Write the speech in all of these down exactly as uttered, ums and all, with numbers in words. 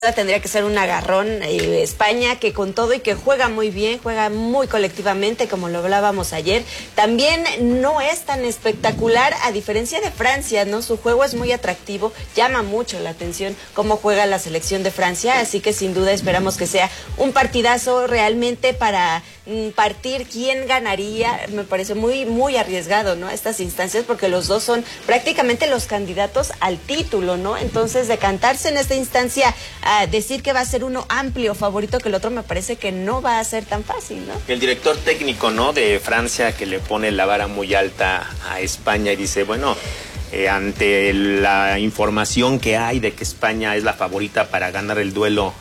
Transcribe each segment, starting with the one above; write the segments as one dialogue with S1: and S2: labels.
S1: Tendría que ser un agarrón eh, España, que con todo y que juega muy bien, juega muy colectivamente, como lo hablábamos ayer, también no es tan espectacular, a diferencia de Francia, ¿no? Su juego es muy atractivo, llama mucho la atención cómo juega la selección de Francia, así que sin duda esperamos que sea un partidazo realmente para mm, partir quién ganaría. Me parece muy, muy arriesgado, ¿no? Estas instancias, porque los dos son prácticamente los candidatos al título, ¿no? Entonces, decantarse en esta instancia, a decir que va a ser uno amplio favorito que el otro, me parece que no va a ser tan fácil, ¿no?
S2: El director técnico, ¿no?, de Francia, que le pone la vara muy alta a España y dice, bueno, eh, ante la información que hay de que España es la favorita para ganar el duelo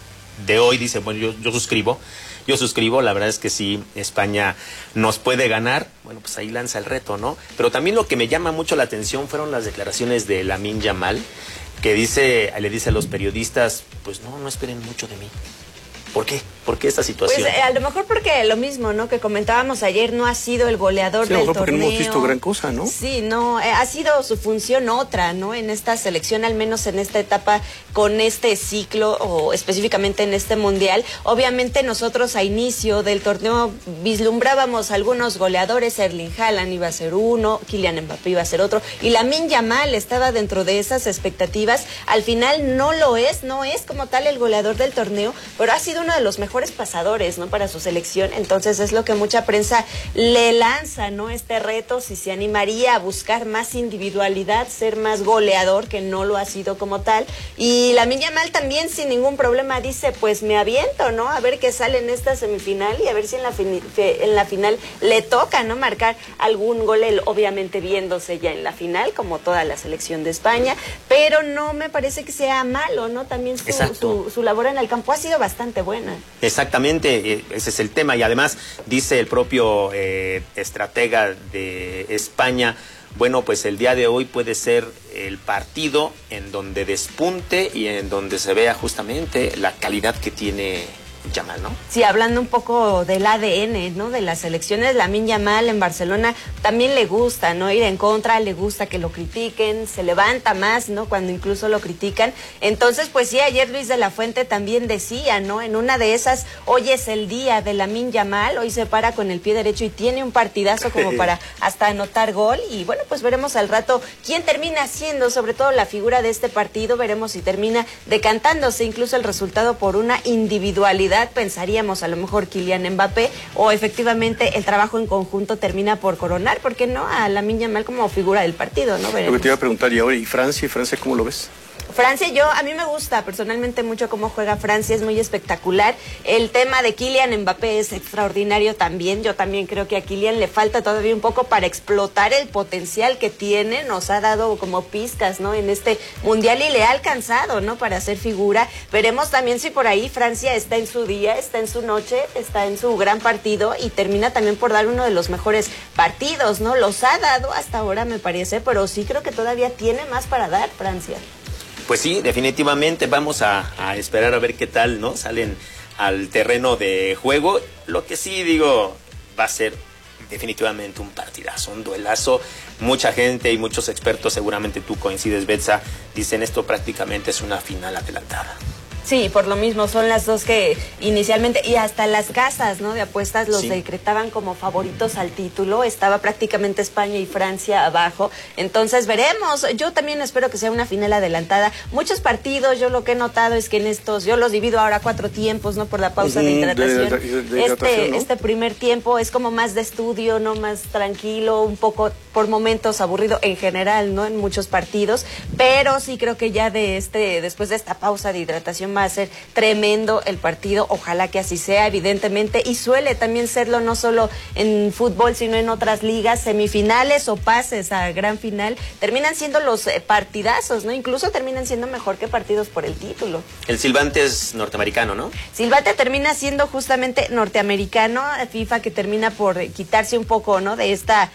S2: de hoy, dice, bueno, yo, yo suscribo, yo suscribo, la verdad es que sí, España nos puede ganar, bueno, pues ahí lanza el reto, ¿no? Pero también lo que me llama mucho la atención fueron las declaraciones de Lamine Yamal, que dice, le dice a los periodistas, pues no, no esperen mucho de mí. ¿Por qué? ¿Por qué esta situación?
S1: Pues eh, a lo mejor porque lo mismo, ¿no?, que comentábamos ayer, no ha sido el goleador
S3: sí,
S1: del
S3: torneo. Porque no hemos visto gran cosa, ¿no?
S1: Sí, no, eh, ha sido su función otra, ¿no?, en esta selección, al menos en esta etapa, con este ciclo, o específicamente en este mundial. Obviamente nosotros a inicio del torneo vislumbrábamos algunos goleadores, Erling Haaland iba a ser uno, Kylian Mbappé iba a ser otro, y Lamine Yamal estaba dentro de esas expectativas. Al final no lo es, no es como tal el goleador del torneo, pero ha sido uno de los mejores pasadores, ¿no?, para su selección. Entonces es lo que mucha prensa le lanza, ¿no?, este reto, si se animaría a buscar más individualidad, ser más goleador, que no lo ha sido como tal. Y Lamine Yamal también sin ningún problema dice, pues me aviento, ¿no?, a ver qué sale en esta semifinal y a ver si en la, en la final le toca, ¿no?, marcar algún gol, él obviamente viéndose ya en la final, como toda la selección de España, pero no me parece que sea malo, ¿no? También su, su, su labor en el campo ha sido bastante buena.
S2: Exactamente, ese es el tema, y además dice el propio eh, estratega de España, bueno, pues el día de hoy puede ser el partido en donde despunte y en donde se vea justamente la calidad que tiene Yamal, ¿no?
S1: Sí, hablando un poco del A D N, ¿no?, de las selecciones, Lamine Yamal en Barcelona también le gusta, ¿no?, ir en contra, le gusta que lo critiquen, se levanta más, ¿no?, cuando incluso lo critican. Entonces, pues sí, ayer Luis de la Fuente también decía, ¿no?, en una de esas, hoy es el día de Lamine Yamal, hoy se para con el pie derecho y tiene un partidazo como para hasta anotar gol, y bueno, pues veremos al rato quién termina siendo, sobre todo la figura de este partido, veremos si termina decantándose incluso el resultado por una individualidad. Pensaríamos a lo mejor Kylian Mbappé, o efectivamente el trabajo en conjunto termina por coronar, ¿por qué no?, a Lamine Yamal como figura del partido, ¿no? Veremos.
S3: Lo que te iba a preguntar, y ahora, ¿y Francia? ¿Y Francia cómo lo ves?
S1: Francia, yo, a mí me gusta personalmente mucho cómo juega Francia, es muy espectacular. El tema de Kylian Mbappé es extraordinario también. Yo también creo que a Kylian le falta todavía un poco para explotar el potencial que tiene. Nos ha dado como pistas, ¿no?, en este mundial, y le ha alcanzado, ¿no?, para hacer figura. Veremos también si por ahí Francia está en su día, está en su noche, está en su gran partido y termina también por dar uno de los mejores partidos, ¿no? Los ha dado hasta ahora, me parece, pero sí creo que todavía tiene más para dar Francia.
S2: Pues sí, definitivamente vamos a, a esperar a ver qué tal, ¿no?, salen al terreno de juego. Lo que sí digo, va a ser definitivamente un partidazo, un duelazo. Mucha gente y muchos expertos, seguramente tú coincides, Betsa, dicen esto prácticamente es una final adelantada.
S1: Sí, por lo mismo, son las dos que inicialmente, y hasta las casas, ¿no?, de apuestas los sí. decretaban como favoritos al título. Estaba prácticamente España y Francia abajo. Entonces veremos. Yo también espero que sea una final adelantada. Muchos partidos, yo lo que he notado es que en estos, yo los divido ahora a cuatro tiempos, ¿no?, por la pausa de hidratación. De, de, de hidratación, este, ¿no? Este primer tiempo es como más de estudio, ¿no?, más tranquilo, un poco por momentos aburrido en general, ¿no?, en muchos partidos. Pero sí creo que ya de este, después de esta pausa de hidratación, va a ser tremendo el partido, ojalá que así sea, evidentemente, y suele también serlo no solo en fútbol, sino en otras ligas, semifinales o pases a gran final, terminan siendo los partidazos, ¿no? Incluso terminan siendo mejor que partidos por el título.
S2: El silbante es norteamericano, ¿no?
S1: Silbante termina siendo justamente norteamericano, FIFA que termina por quitarse un poco, ¿no?, de esta,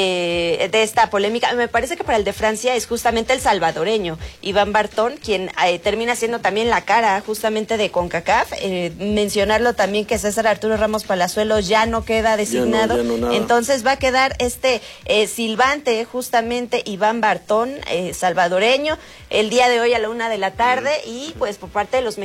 S1: eh, de esta polémica. Me parece que para el de Francia es justamente el salvadoreño, Iván Bartón, quien eh, termina siendo también la cara para justamente de CONCACAF. Eh, mencionarlo también que César Arturo Ramos Palazuelos ya no queda designado,
S3: ya no, ya no nada.
S1: Entonces va a quedar este eh, silbante, justamente Iván Bartón, eh, salvadoreño, el día de hoy a la una de la tarde, y pues por parte de los